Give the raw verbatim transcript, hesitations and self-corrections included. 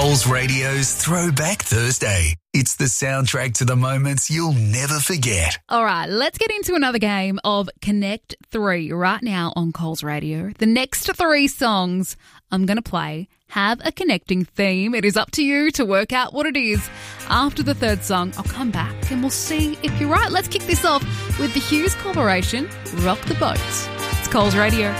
Coles Radio's Throwback Thursday. It's the soundtrack to the moments you'll never forget. All right, let's get into another game of Connect Three right now on Coles Radio. The next three songs I'm going to play have a connecting theme. It is up to you to work out what it is. After the third song, I'll come back and we'll see if you're right. Let's kick this off with the Hughes Corporation, Rock the Boat. It's Coles Radio.